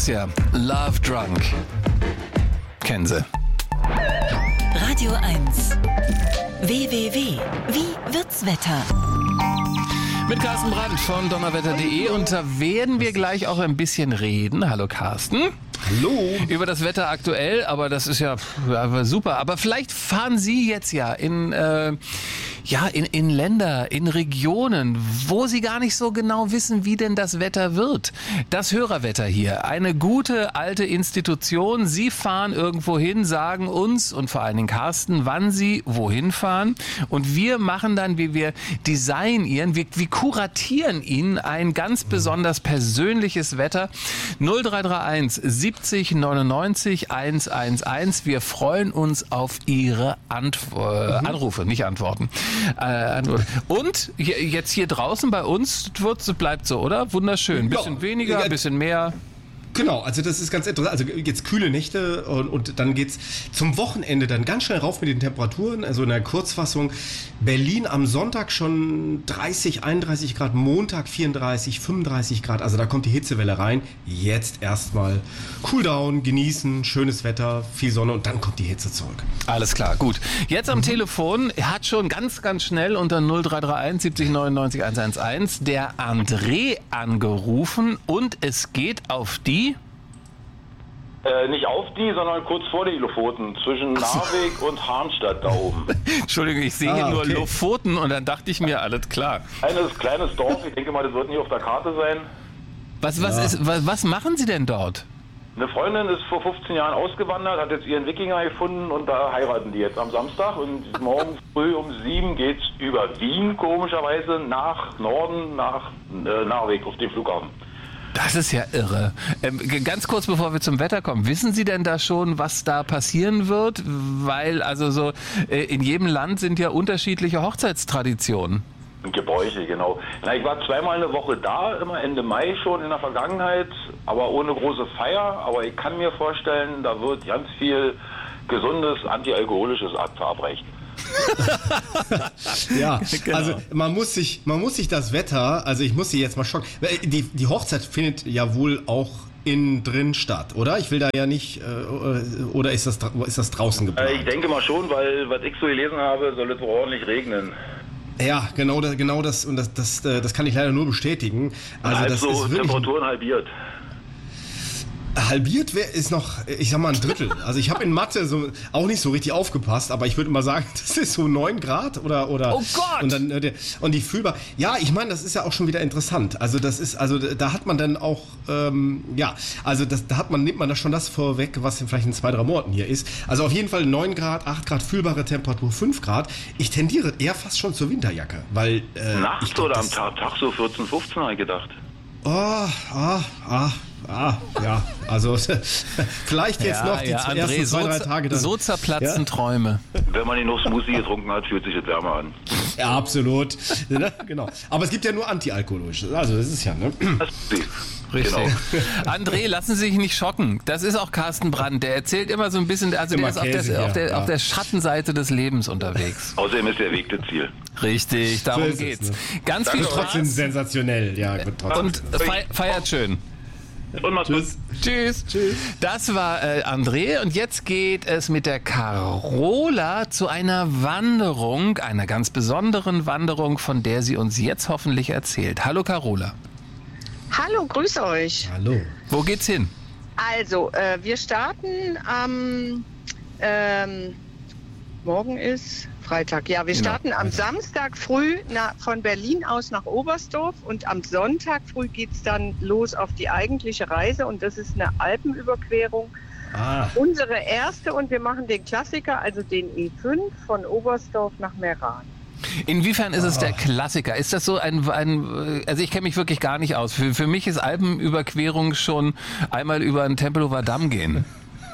das ja. Love Drunk. Kennen Sie. Radio 1. www. Wie wird's Wetter? Mit Carsten Brandt von donnerwetter.de und da werden wir gleich auch ein bisschen reden. Hallo Carsten. Hallo. Über das Wetter aktuell, aber das ist ja super. Aber vielleicht fahren Sie jetzt ja in Länder, in Regionen, wo Sie gar nicht so genau wissen, wie denn das Wetter wird. Das Hörerwetter hier, eine gute alte Institution. Sie fahren irgendwo hin, sagen uns und vor allen Dingen Carsten, wann Sie wohin fahren. Und wir machen dann, wir designieren, wir kuratieren Ihnen ein ganz besonders persönliches Wetter. 0331 70 99 111. Wir freuen uns auf Ihre Anrufe, nicht Antworten. Und jetzt hier draußen bei uns bleibt so, oder? Wunderschön. Ein bisschen weniger, ein bisschen mehr. Genau, also das ist ganz interessant. Also jetzt kühle Nächte und dann geht's zum Wochenende dann ganz schnell rauf mit den Temperaturen. Also in der Kurzfassung: Berlin am Sonntag schon 30, 31 Grad, Montag 34, 35 Grad. Also da kommt die Hitzewelle rein. Jetzt erstmal Cooldown, genießen, schönes Wetter, viel Sonne und dann kommt die Hitze zurück. Alles klar, gut. Jetzt am Telefon hat schon ganz, ganz schnell unter 0331 70 99 111 der André angerufen und es geht auf die nicht auf die, sondern kurz vor die Lofoten, zwischen Narvik und Harnstadt da oben. Entschuldigung, ich sehe hier nur Lofoten und dann dachte ich mir, alles klar. Ein kleines Dorf, ich denke mal, das wird nicht auf der Karte sein. Was machen Sie denn dort? Eine Freundin ist vor 15 Jahren ausgewandert, hat jetzt ihren Wikinger gefunden und da heiraten die jetzt am Samstag und morgen früh um 7 geht's über Wien, komischerweise, nach Norden, nach Narvik auf den Flughafen. Das ist ja irre. Ganz kurz bevor wir zum Wetter kommen, wissen Sie denn da schon, was da passieren wird? Weil also in jedem Land sind ja unterschiedliche Hochzeitstraditionen. Gebräuche, genau. Na, ich war zweimal eine Woche da, immer Ende Mai schon in der Vergangenheit, aber ohne große Feier. Aber ich kann mir vorstellen, da wird ganz viel gesundes, antialkoholisches verabreicht. Ja, genau. Also man muss sich das Wetter, also ich muss Sie jetzt mal schocken. Die Hochzeit findet ja wohl auch innen drin statt, oder? Ich will da ja nicht, oder ist das draußen geplant? Ich denke mal schon, weil was ich so gelesen habe, soll es wohl ordentlich regnen. Ja, genau das und das kann ich leider nur bestätigen. Also das ist wirklich Temperaturen halbiert. Halbiert ist noch, ich sag mal, ein Drittel. Also ich habe in Mathe auch nicht so richtig aufgepasst, aber ich würde mal sagen, das ist so 9 Grad oder oh Gott! Und dann und die fühlbar. Ja, ich meine, das ist ja auch schon wieder interessant. Also da hat man dann auch nimmt man da schon das vorweg, was vielleicht in 2-3 Monaten hier ist. Also auf jeden Fall 9 Grad, 8 Grad fühlbare Temperatur, 5 Grad. Ich tendiere eher fast schon zur Winterjacke, weil nachts oder am Tag so 14, 15 habe ich gedacht. Ja, also vielleicht jetzt noch die André, ersten 2-3 Tage dann. So zerplatzen Träume. Wenn man noch Smoothie getrunken hat, fühlt sich das wärmer an. Ja, absolut. Genau. Aber es gibt ja nur antialkoholische. Also das ist ja, ne? Richtig. Genau. André, lassen Sie sich nicht schocken. Das ist auch Carsten Brandt. Der erzählt immer so ein bisschen, also der ist auf der Schattenseite des Lebens unterwegs. Außerdem ist der Weg das Ziel. Richtig, darum so geht's. Ne? Ganz viel Spaß. Trotzdem sensationell. Ja, gut, trotzdem. Und feiert schön. Und macht's gut. Tschüss. Das war André und jetzt geht es mit der Carola zu einer Wanderung, einer ganz besonderen Wanderung, von der sie uns jetzt hoffentlich erzählt. Hallo Carola. Hallo, grüße euch. Hallo. Wo geht's hin? Also, wir starten am morgen ist Freitag. Ja, wir starten am Samstag früh von Berlin aus nach Oberstdorf und am Sonntag früh geht's dann los auf die eigentliche Reise und das ist eine Alpenüberquerung. Unsere erste und wir machen den Klassiker, also den E5 von Oberstdorf nach Meran. Inwiefern ist es der Klassiker? Ist das so also ich kenne mich wirklich gar nicht aus. Für mich ist Alpenüberquerung schon einmal über den Tempelhofer Damm gehen.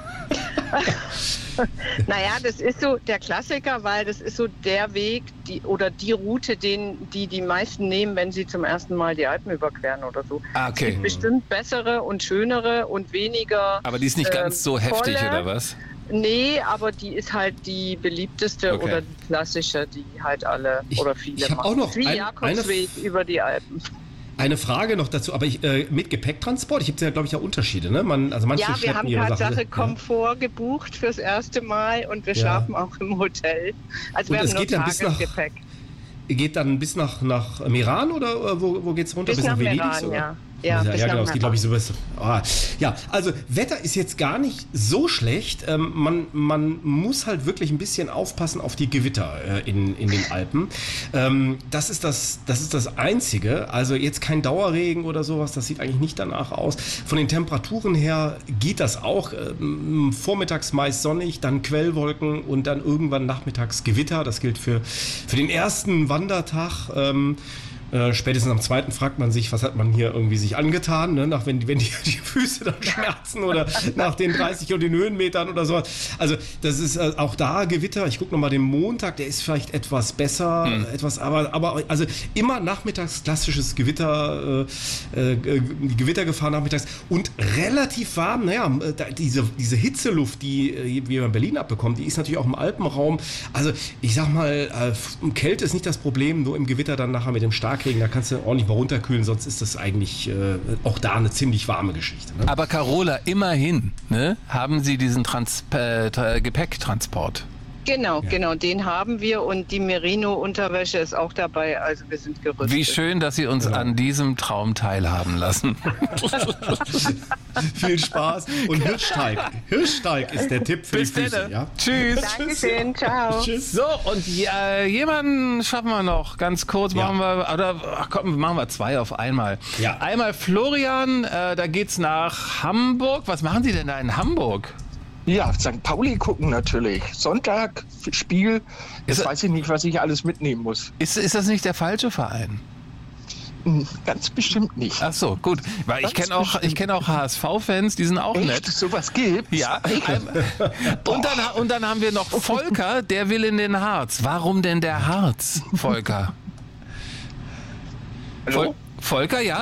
Naja, das ist so der Klassiker, weil das ist so der Weg die Route, die meisten nehmen, wenn sie zum ersten Mal die Alpen überqueren oder so. Ah, okay. Es gibt bestimmt bessere und schönere und weniger. Aber die ist nicht ganz so heftig, oder was? Nee, aber die ist halt die beliebteste oder die klassische, die halt alle oder viele ich machen. Auch noch wie Jakobsweg über die Alpen. Eine Frage noch dazu, aber mit Gepäcktransport, ich habe ja, glaube ich, ja Unterschiede, ne? Manche wir haben ihre Tatsache Sachen. Komfort gebucht fürs erste Mal und wir schlafen auch im Hotel. Also wir haben nur Tagesgepäck. Geht dann bis nach Meran oder wo geht's runter? Bis nach Meran, ja. Ja, genau, es geht, glaube ich, so bis. Ja, also Wetter ist jetzt gar nicht so schlecht. Man muss halt wirklich ein bisschen aufpassen auf die Gewitter in den Alpen. Das ist das Einzige. Also jetzt kein Dauerregen oder sowas, das sieht eigentlich nicht danach aus. Von den Temperaturen her geht das auch. Vormittags meist sonnig, dann Quellwolken und dann irgendwann nachmittags Gewitter. Das gilt für den ersten Wandertag. Spätestens am zweiten fragt man sich, was hat man hier irgendwie sich angetan, ne? Wenn die Füße dann schmerzen oder nach den 30 und den Höhenmetern oder so. Also das ist auch da Gewitter. Ich gucke nochmal den Montag, der ist vielleicht etwas besser, aber also immer nachmittags klassisches Gewitter, Gewittergefahr nachmittags und relativ warm. Naja, diese Hitzeluft, die wir in Berlin abbekommen, die ist natürlich auch im Alpenraum. Also ich sag mal, Kälte ist nicht das Problem, nur im Gewitter dann nachher mit dem Starkregen, da kannst du ordentlich mal runterkühlen, sonst ist das eigentlich auch da eine ziemlich warme Geschichte. Ne? Aber Carola, immerhin haben Sie diesen Gepäcktransport. Genau, den haben wir und die Merino-Unterwäsche ist auch dabei, also wir sind gerüstet. Wie schön, dass Sie uns an diesem Traum teilhaben lassen. Viel Spaß und Hirschteig ist der Tipp für die Füße. Ja? Tschüss. Dankeschön, ciao. Tschüss. So, und jemanden schaffen wir noch, ganz kurz, machen wir 2 auf einmal. Ja. Einmal Florian, da geht's nach Hamburg. Was machen Sie denn da in Hamburg? Ja, St. Pauli gucken natürlich. Sonntag, Spiel. Jetzt weiß ich nicht, was ich alles mitnehmen muss. Ist das nicht der falsche Verein? Ganz bestimmt nicht. Ach so, gut. Weil ich kenne auch HSV-Fans, die sind auch nett. Sowas gibt? Ja. Und dann haben wir noch Volker, der will in den Harz. Warum denn der Harz, Volker? Volker, ja.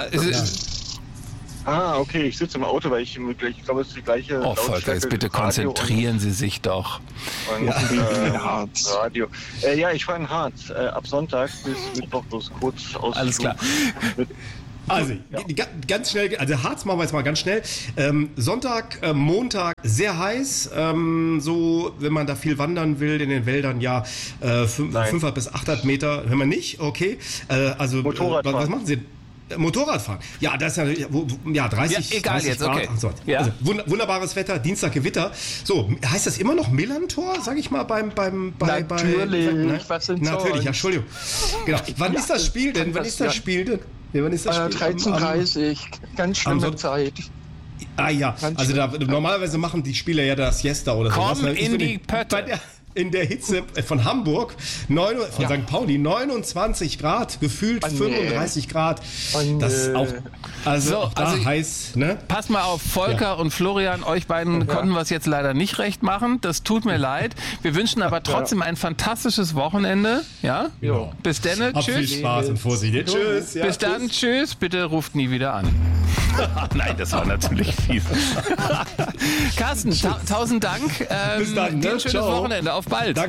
Okay, ich sitze im Auto, weil ich glaube, es ist die gleiche. Oh, Volker, jetzt bitte konzentrieren Sie sich doch. Und Radio. Ich fahre in Harz. Ab Sonntag bis Mittwoch bloß kurz aus. Alles klar. Also, ganz schnell, also Harz machen wir jetzt mal ganz schnell. Sonntag, Montag sehr heiß. So, wenn man da viel wandern will in den Wäldern, 500 bis 800 Meter. Wenn man nicht, okay. Was machen Sie? Motorradfahren. Ja, das ist ja 30, ja, egal 30 jetzt, Grad. okay. So. Ja. Also, wunderbares Wetter, Dienstag Gewitter. So, heißt das immer noch Millantor, sag ich mal, Natürlich, was denn natürlich, ja, Entschuldigung. Genau. Wann ist das Spiel denn? Wann ist das Spiel denn? 13:30, ganz schlimme Zeit. Also normalerweise machen die Spieler ja das Siesta oder so. Komm in die Pötte. In der Hitze von Hamburg, St. Pauli, 29 Grad, gefühlt 35 Grad. Das ist auch, auch da heiß. Ne? Passt mal auf, Volker und Florian, euch beiden konnten wir es jetzt leider nicht recht machen. Das tut mir leid. Wir wünschen aber trotzdem ein fantastisches Wochenende. Ja? Bis dann. Tschüss. Viel Spaß und Vorsicht. Tschüss. Ja, bis dann. Tschüss. Bitte ruft nie wieder an. Nein, das war natürlich fies. Carsten, 1000 Dank. Bis dann. Dir ein schönes Wochenende. Auf bald.